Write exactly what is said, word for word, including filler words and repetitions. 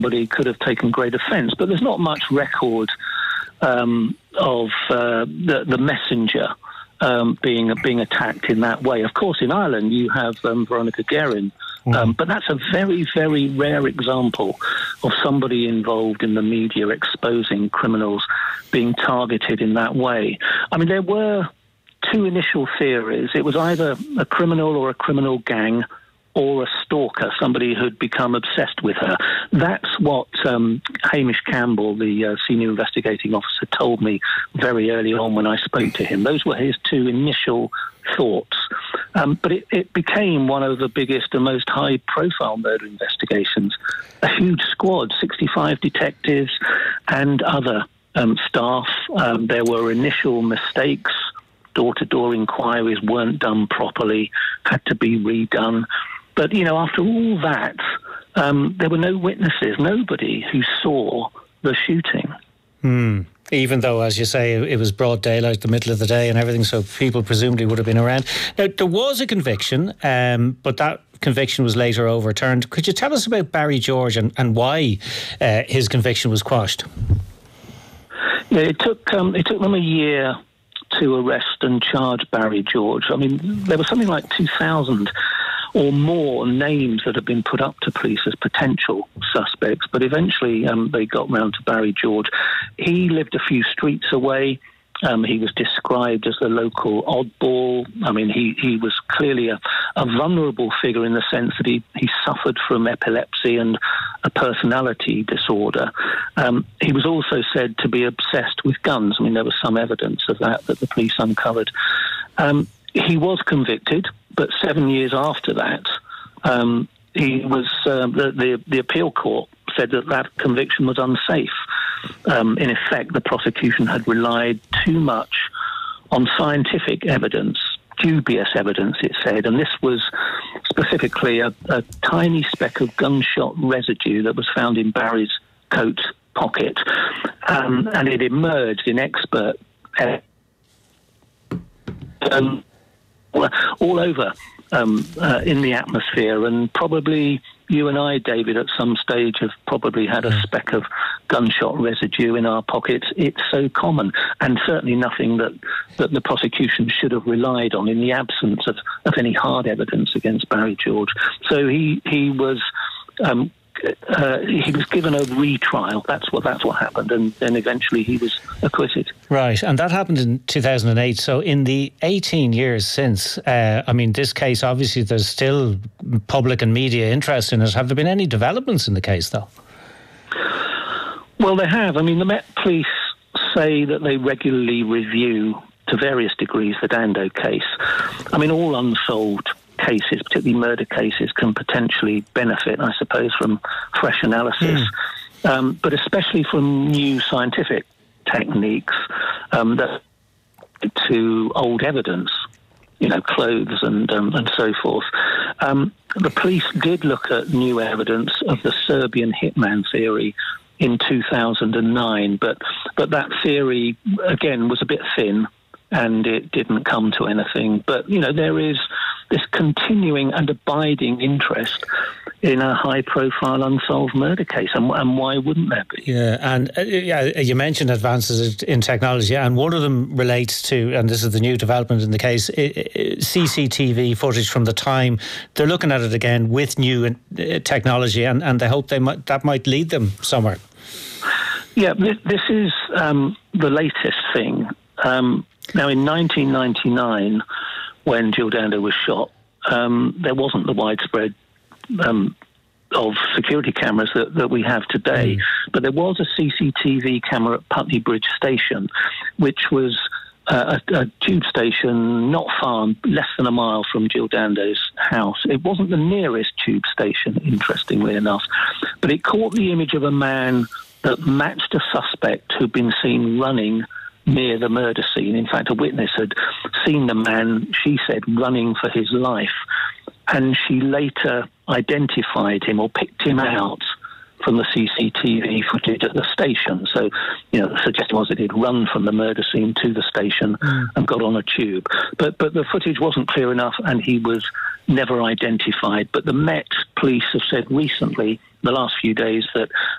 somebody could have taken great offence. But there's not much record um, of uh, the, the messenger um, being being attacked in that way. Of course, in Ireland, you have um, Veronica Guerin, mm. um, but that's a very, very rare example of somebody involved in the media exposing criminals being targeted in that way. I mean, there were two initial theories. It was either a criminal or a criminal gang, or a stalker, somebody who'd become obsessed with her. That's what um, Hamish Campbell, the uh, senior investigating officer, told me very early on when I spoke to him. Those were his two initial thoughts. Um, but it, it became one of the biggest and most high-profile murder investigations. A huge squad, sixty-five detectives and other um, staff. Um, there were initial mistakes. Door-to-door inquiries weren't done properly, had to be redone. But, you know, after all that, um, there were no witnesses, nobody who saw the shooting. Hmm. Even though, as you say, it was broad daylight, the middle of the day and everything, so people presumably would have been around. Now, there was a conviction, um, but that conviction was later overturned. Could you tell us about Barry George and, and why uh, his conviction was quashed? Yeah, it took um, it took them a year to arrest and charge Barry George. I mean, there was something like two thousand or more names that had been put up to police as potential suspects, but eventually um, they got round to Barry George. He lived a few streets away. Um, he was described as the local oddball. I mean, he, he was clearly a, a vulnerable figure in the sense that he, he suffered from epilepsy and a personality disorder. Um, he was also said to be obsessed with guns. I mean, there was some evidence of that that the police uncovered. Um, he was convicted, but seven years after that, um, he was uh, the, the the appeal court said that that conviction was unsafe. Um, in effect, the prosecution had relied too much on scientific evidence, dubious evidence, it said, and this was specifically a, a tiny speck of gunshot residue that was found in Barry's coat pocket, um, and it emerged in expert evidence. Um, all over um, uh, in the atmosphere, and probably you and I, David, at some stage have probably had a speck of gunshot residue in our pockets. It's so common, and certainly nothing that, that the prosecution should have relied on in the absence of, of any hard evidence against Barry George. So he he was um, uh, he was given a retrial. That's what that's what happened, and then eventually he was acquitted. Right, and that happened in two thousand eight. So in the eighteen years since, uh, I mean, this case, obviously there's still public and media interest in it. Have there been any developments in the case, though? Well, they have. I mean, the Met Police say that they regularly review, to various degrees, the Dando case. I mean, all unsolved cases, particularly murder cases, can potentially benefit, I suppose, from fresh analysis, mm. um, but especially from new scientific techniques um, that to old evidence, you know, clothes and um, and so forth. Um, the police did look at new evidence of the Serbian hitman theory in two thousand nine, but but that theory again was a bit thin, and it didn't come to anything. But you know, there is this continuing and abiding interest in a high-profile unsolved murder case, and, and why wouldn't there be? Yeah, and uh, yeah, you mentioned advances in technology, and one of them relates to, and this is the new development in the case, C C T V footage from the time. They're looking at it again with new uh, technology, and, and they hope they might, that might lead them somewhere. Yeah, this, this is um, the latest thing. Um, now, in nineteen ninety-nine, when Jill Dando was shot, um, there wasn't the widespread um, of security cameras that, that we have today. Mm. But there was a C C T V camera at Putney Bridge Station, which was uh, a, a tube station not far, less than a mile from Jill Dando's house. It wasn't the nearest tube station, interestingly enough, but it caught the image of a man that matched a suspect who'd been seen running near the murder scene. In fact, a witness had seen the man, she said, running for his life, and she later identified him or picked him out from the C C T V footage at the station. So, you know, the suggestion was that he'd run from the murder scene to the station mm. and got on a tube. But but the footage wasn't clear enough, and he was never identified. But the Met police have said recently, the last few days, that